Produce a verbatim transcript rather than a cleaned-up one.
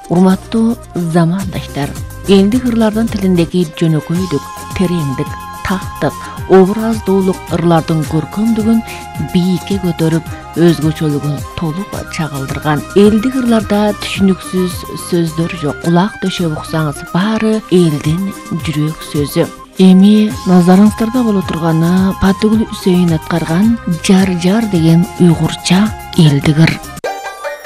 Урматтуу замандаштар, элдик ырлардын тилиндеги жөнөкөйдүк, тереңдик, тактык, образдуулук ырлардын көркөмдүгүн бийикке көтөрүп, өзгөчөлүгүн толук чагылдырган. Элдик ырларда түшүнүксүз сөздөр жок. Кулак төшөп уксаңыз, баары элдин жүрөк сөзү. Эми назарыңыздарда боло турганы Паттыгүл Үсейин аткарган Жар жар деген уйгурча элдик ыр.